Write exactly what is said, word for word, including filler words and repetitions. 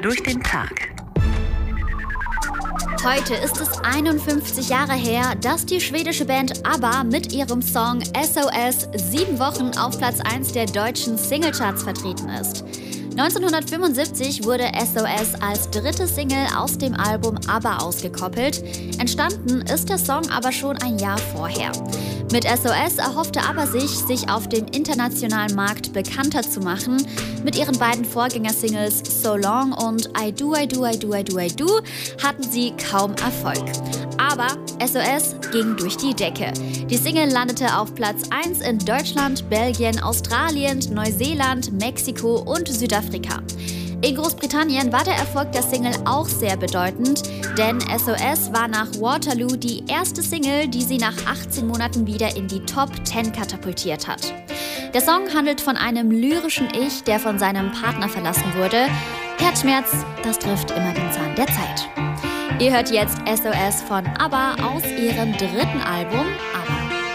durch den Tag. Heute ist es einundfünfzig Jahre her, dass die schwedische Band ABBA mit ihrem Song S O S sieben Wochen auf Platz eins der deutschen Singlecharts vertreten ist. neunzehnhundertfünfundsiebzig wurde S O S als dritte Single aus dem Album ABBA ausgekoppelt. Entstanden ist der Song aber schon ein Jahr vorher. Mit S O S erhoffte ABBA sich, sich auf dem internationalen Markt bekannter zu machen. Mit ihren beiden Vorgängersingles So Long und I Do, I Do, I Do, I Do, I Do hatten sie kaum Erfolg. Aber S O S ging durch die Decke. Die Single landete auf Platz eins in Deutschland, Belgien, Australien, Neuseeland, Mexiko und Südafrika. In Großbritannien war der Erfolg der Single auch sehr bedeutend, denn S O S war nach Waterloo die erste Single, die sie nach achtzehn Monaten wieder in die Top zehn katapultiert hat. Der Song handelt von einem lyrischen Ich, der von seinem Partner verlassen wurde. Herzschmerz, das trifft immer den Zahn der Zeit. Ihr hört jetzt S O S von ABBA aus ihrem dritten Album ABBA.